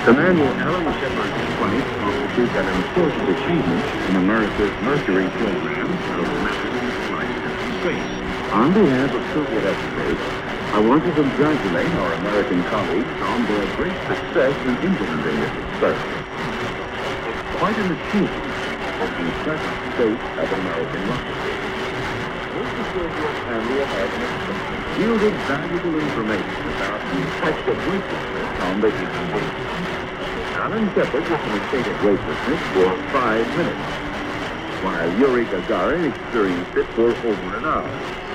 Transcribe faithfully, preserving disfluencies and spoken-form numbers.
Commander Alan Shepard's flight constitutes an important achievement in America's Mercury program of manned flight into space. On behalf of Soviet experts, I want to congratulate our American colleagues on their great success in implementing this experiment. It's quite an achievement of the present state of American rocketry. This is and we have an experiment yielded valuable information about the effect of weightlessness on the human being. Alan Shepard was in a state of weightlessness for five minutes, while Yuri Gagarin experienced it for over an hour.